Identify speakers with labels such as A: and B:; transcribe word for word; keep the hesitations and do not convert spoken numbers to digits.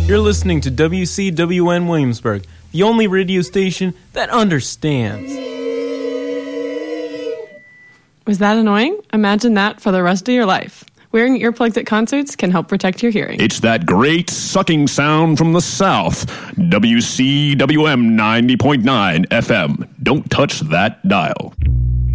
A: You're listening to W C W N Williamsburg, the only radio station that understands.
B: Was that annoying? Imagine that for the rest of your life. Wearing earplugs at concerts can help protect your hearing.
C: It's that great sucking sound from the South. W C W M ninety point nine F M. Don't touch that dial.